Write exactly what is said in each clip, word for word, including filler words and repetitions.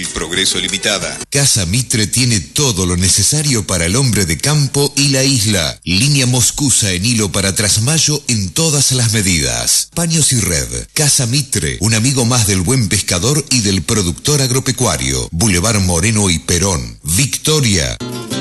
El Progreso Limitada. Casa Mitre tiene todo lo necesario para el hombre de campo y la isla. Línea moscusa en hilo para trasmayo en todas las medidas. Paños y red. Casa Mitre, un amigo más del buen pescador y del productor agropecuario. Boulevard Moreno y Perón. Victoria.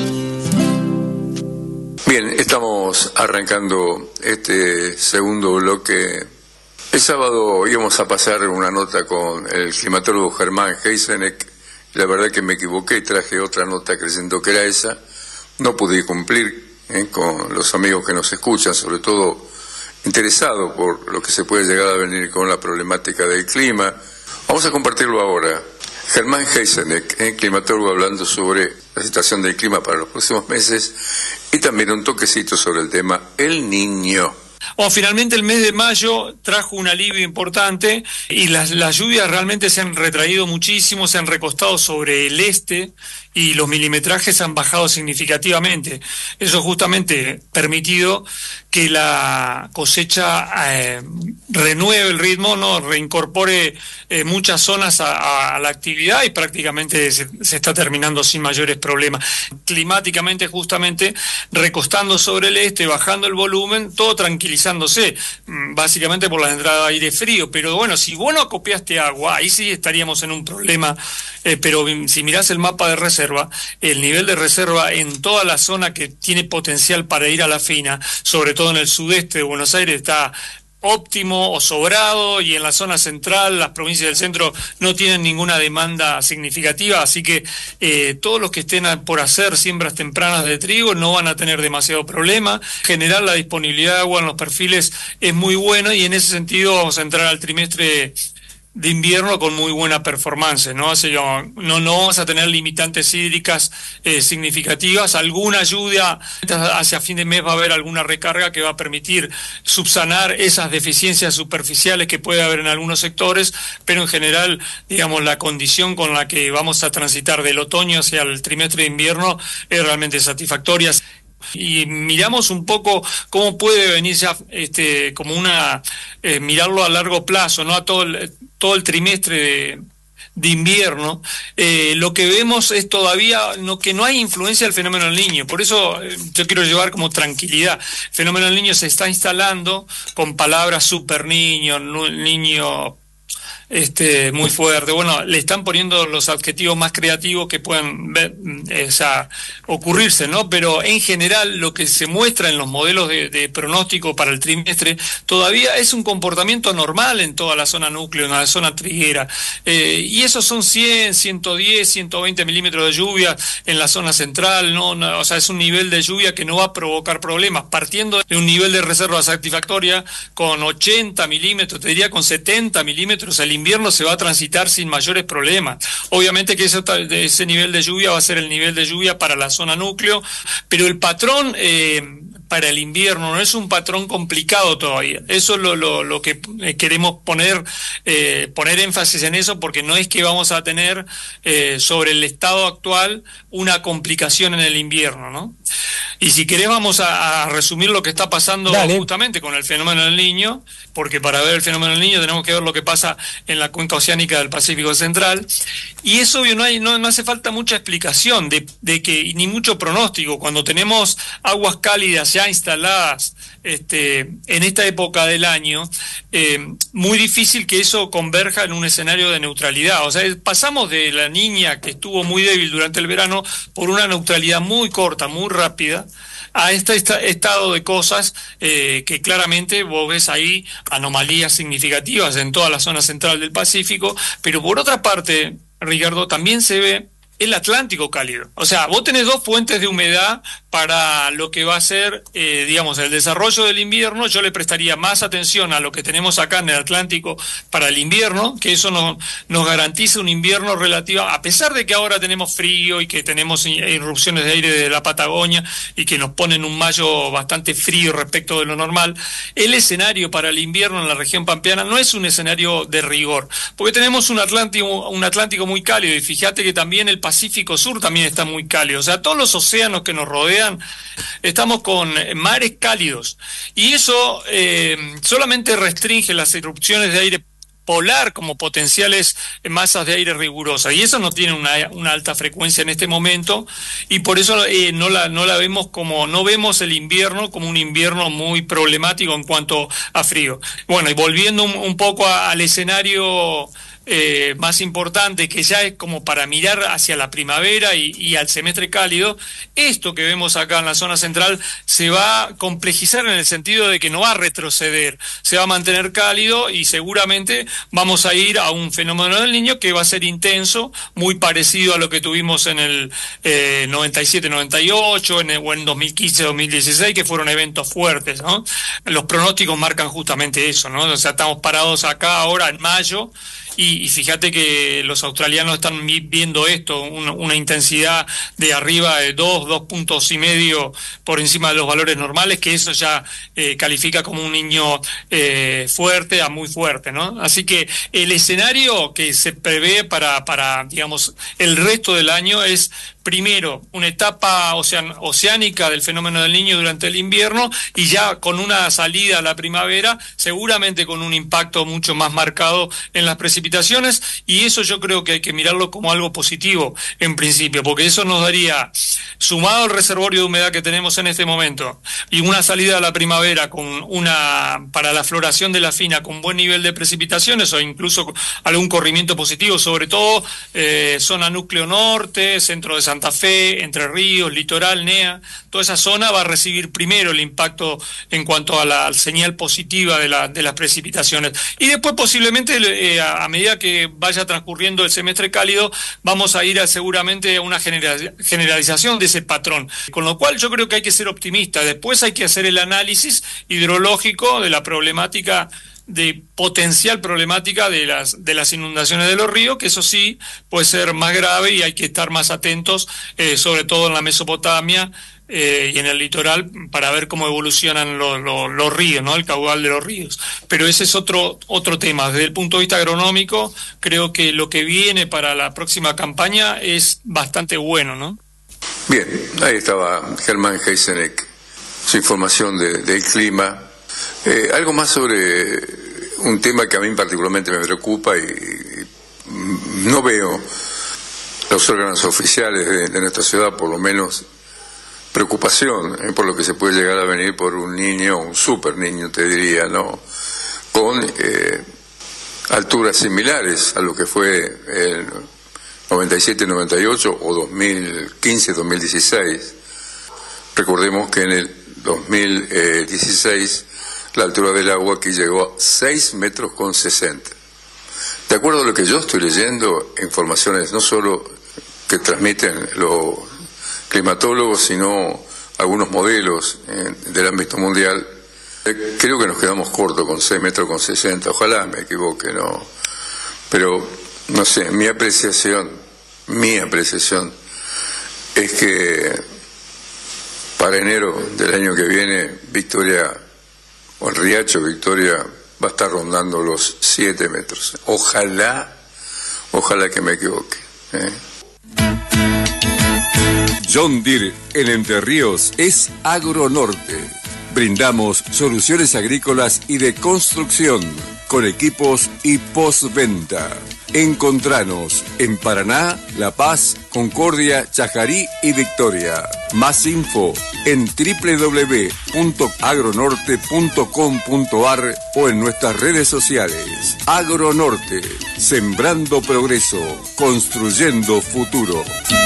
Bien, estamos arrancando este segundo bloque. El sábado íbamos a pasar una nota con el climatólogo Germán Heiseneck. La verdad que me equivoqué y traje otra nota creyendo que era esa. No pude cumplir eh, con los amigos que nos escuchan, sobre todo interesados por lo que se puede llegar a venir con la problemática del clima. Vamos a compartirlo ahora. Germán Heiseneck, eh, climatólogo, hablando sobre la situación del clima para los próximos meses y también un toquecito sobre el tema El Niño. Bueno, finalmente el mes de mayo trajo un alivio importante y las, las lluvias realmente se han retraído muchísimo, se han recostado sobre el este y los milimetrajes han bajado significativamente. Eso justamente ha permitido que la cosecha eh, renueve el ritmo, no reincorpore eh, muchas zonas a, a la actividad y prácticamente se, se está terminando sin mayores problemas. Climáticamente, justamente, recostando sobre el este, bajando el volumen, todo tranquilizándose, básicamente por la entrada de aire frío. Pero bueno, si vos no acopiaste agua, ahí sí estaríamos en un problema. Eh, pero si mirás el mapa de reserva, el nivel de reserva en toda la zona que tiene potencial para ir a la fina, sobre todo en el sudeste de Buenos Aires, está óptimo o sobrado, y en la zona central, las provincias del centro no tienen ninguna demanda significativa, así que eh, todos los que estén por hacer siembras tempranas de trigo no van a tener demasiado problema. Generar la disponibilidad de agua en los perfiles es muy bueno, y en ese sentido vamos a entrar al trimestre de invierno con muy buena performance, ¿no? Así que no, no vamos a tener limitantes hídricas eh, significativas. Alguna lluvia hacia fin de mes va a haber alguna recarga que va a permitir subsanar esas deficiencias superficiales que puede haber en algunos sectores, pero en general, digamos, la condición con la que vamos a transitar del otoño hacia el trimestre de invierno es realmente satisfactoria. Y miramos un poco cómo puede venir ya este como una eh, mirarlo a largo plazo, no a todo el, todo el trimestre de, de invierno. Eh, lo que vemos es todavía no, que no hay influencia del fenómeno del Niño. Por eso eh, yo quiero llevar como tranquilidad. El fenómeno del Niño se está instalando con palabras super niño, niño Este, muy fuerte. Bueno, le están poniendo los adjetivos más creativos que puedan ver, eh, o sea, ocurrirse, ¿no? Pero en general lo que se muestra en los modelos de, de pronóstico para el trimestre todavía es un comportamiento normal en toda la zona núcleo, en la zona triguera. Eh, y esos son cien, ciento diez, ciento veinte milímetros de lluvia en la zona central, ¿no? No, o sea, es un nivel de lluvia que no va a provocar problemas, partiendo de un nivel de reserva satisfactoria con ochenta milímetros, te diría con setenta milímetros, el invierno se va a transitar sin mayores problemas. Obviamente que ese, ese nivel de lluvia va a ser el nivel de lluvia para la zona núcleo, pero el patrón eh, para el invierno no es un patrón complicado todavía. Eso es lo, lo, lo que queremos poner, eh, poner énfasis en eso, porque no es que vamos a tener eh, sobre el estado actual una complicación en el invierno, ¿no? Y si querés vamos a, a resumir lo que está pasando Dale. justamente con el fenómeno del Niño, porque para ver el fenómeno del Niño tenemos que ver lo que pasa en la cuenca oceánica del Pacífico Central, y es obvio, no, hay, no, no hace falta mucha explicación de, de que, ni mucho pronóstico. Cuando tenemos aguas cálidas ya instaladas este, en esta época del año, eh, muy difícil que eso converja en un escenario de neutralidad. O sea, pasamos de la Niña, que estuvo muy débil durante el verano, por una neutralidad muy corta, muy rápida, a este estado de cosas eh, que claramente vos ves ahí anomalías significativas en toda la zona central del Pacífico, pero por otra parte, Ricardo, también se ve el Atlántico cálido. O sea, vos tenés dos fuentes de humedad para lo que va a ser, eh, digamos, el desarrollo del invierno. Yo le prestaría más atención a lo que tenemos acá en el Atlántico para el invierno, que eso nos, nos garantiza un invierno relativo, a pesar de que ahora tenemos frío y que tenemos irrupciones de aire de la Patagonia y que nos ponen un mayo bastante frío respecto de lo normal. El escenario para el invierno en la región pampeana no es un escenario de rigor, porque tenemos un Atlántico, un Atlántico muy cálido, y fíjate que también el Pacífico Sur también está muy cálido. O sea, todos los océanos que nos rodean, estamos con mares cálidos, y eso eh, solamente restringe las erupciones de aire polar como potenciales masas de aire rigurosas, y eso no tiene una, una alta frecuencia en este momento, y por eso eh, no la no la vemos como, no vemos el invierno como un invierno muy problemático en cuanto a frío. Bueno, y volviendo un, un poco a, al escenario Eh, más importante, que ya es como para mirar hacia la primavera y, y al semestre cálido, esto que vemos acá en la zona central se va a complejizar en el sentido de que no va a retroceder, se va a mantener cálido y seguramente vamos a ir a un fenómeno del Niño que va a ser intenso, muy parecido a lo que tuvimos en el eh, noventa y siete noventa y ocho en el, o en dos mil quince dos mil dieciséis, que fueron eventos fuertes, ¿no? Los pronósticos marcan justamente eso, ¿no? O sea, estamos parados acá ahora en mayo. Y, y fíjate que los australianos están viendo esto, una, una intensidad de arriba de dos, dos puntos y medio por encima de los valores normales, que eso ya eh, califica como un niño eh, fuerte a muy fuerte, ¿no? Así que el escenario que se prevé para, para, digamos, el resto del año es, primero, una etapa ocean, oceánica del fenómeno del Niño durante el invierno, y ya con una salida a la primavera, seguramente con un impacto mucho más marcado en las precipitaciones, y eso yo creo que hay que mirarlo como algo positivo en principio, porque eso nos daría, sumado al reservorio de humedad que tenemos en este momento, y una salida a la primavera con una, para la floración de la fina, con buen nivel de precipitaciones, o incluso algún corrimiento positivo, sobre todo eh, zona núcleo norte, centro de Santa Fe, Entre Ríos, Litoral, N E A, toda esa zona va a recibir primero el impacto en cuanto a la señal positiva de, la, de las precipitaciones. Y después posiblemente, eh, a, a medida que vaya transcurriendo el semestre cálido, vamos a ir a, seguramente a una general, generalización de ese patrón. Con lo cual yo creo que hay que ser optimista. Después hay que hacer el análisis hidrológico de la problemática, de potencial problemática de las de las inundaciones de los ríos, que eso sí puede ser más grave y hay que estar más atentos, eh, sobre todo en la Mesopotamia eh, y en el litoral, para ver cómo evolucionan los, los, los ríos, ¿no? El caudal de los ríos. Pero ese es otro otro tema. Desde el punto de vista agronómico, creo que lo que viene para la próxima campaña es bastante bueno, ¿no? Bien, ahí estaba Germán Heiseneck, su información de, del clima. Eh, algo más sobre un tema que a mí particularmente me preocupa, y, y no veo los órganos oficiales de, de nuestra ciudad, por lo menos, preocupación eh, por lo que se puede llegar a venir por un niño, un super niño te diría, ¿no? Con eh, alturas similares a lo que fue el noventa y siete noventa y ocho o dos mil quince dos mil dieciséis. Recordemos que en el dos mil dieciséis la altura del agua aquí llegó a seis metros con sesenta. De acuerdo a lo que yo estoy leyendo, informaciones no solo que transmiten los climatólogos, sino algunos modelos eh, del ámbito mundial, eh, creo que nos quedamos cortos con seis metros con sesenta. Ojalá me equivoque, ¿no? Pero, no sé, mi apreciación, mi apreciación es que para enero del año que viene, Victoria, o el Riacho Victoria, va a estar rondando los siete metros. Ojalá, ojalá que me equivoque, ¿eh? John Deere en Entre Ríos es Agronorte. Brindamos soluciones agrícolas y de construcción con equipos y postventa. Encontranos en Paraná, La Paz, Concordia, Chajarí y Victoria. Más info en doble u doble u doble u punto agronorte punto com punto ar o en nuestras redes sociales. Agronorte, sembrando progreso, construyendo futuro.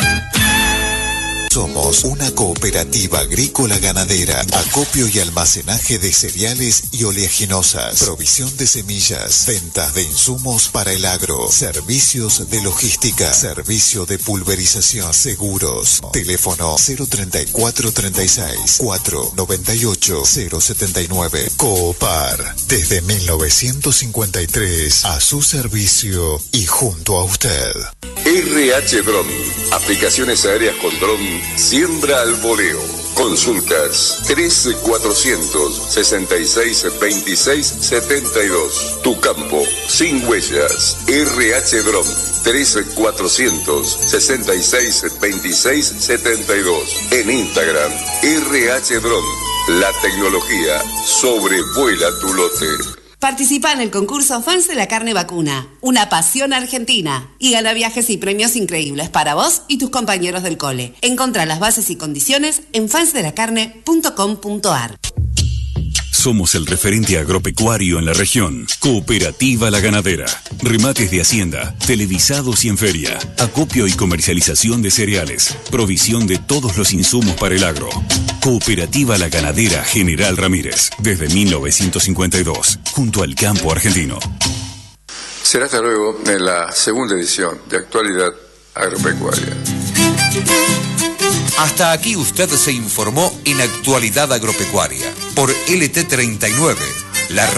Somos una cooperativa agrícola ganadera, acopio y almacenaje de cereales y oleaginosas, provisión de semillas, ventas de insumos para el agro, servicios de logística, servicio de pulverización, seguros. Teléfono cero treinta y cuatro treinta y seis, cuatro noventa y ocho, cero setenta y nueve. Coopar, desde mil novecientos cincuenta y tres, a su servicio y junto a usted. R H Drone, aplicaciones aéreas con dron, siembra al voleo. Consultas tres cuatrocientos sesenta y seis veintiséis setenta y dos. Tu campo sin huellas. R H Drone tres cuatrocientos sesenta y seis veintiséis setenta y dos. En Instagram, R H Drone. La tecnología sobrevuela tu lote. Participa en el concurso Fans de la Carne Vacuna, una pasión argentina, y gana viajes y premios increíbles para vos y tus compañeros del cole. Encontrá las bases y condiciones en fans de la carne punto com punto ar. Somos el referente agropecuario en la región. Cooperativa La Ganadera. Remates de hacienda, televisados y en feria. Acopio y comercialización de cereales. Provisión de todos los insumos para el agro. Cooperativa La Ganadera General Ramírez. Desde mil novecientos cincuenta y dos. Junto al campo argentino. Será hasta luego en la segunda edición de Actualidad Agropecuaria. Hasta aquí usted se informó en Actualidad Agropecuaria por L T treinta y nueve, la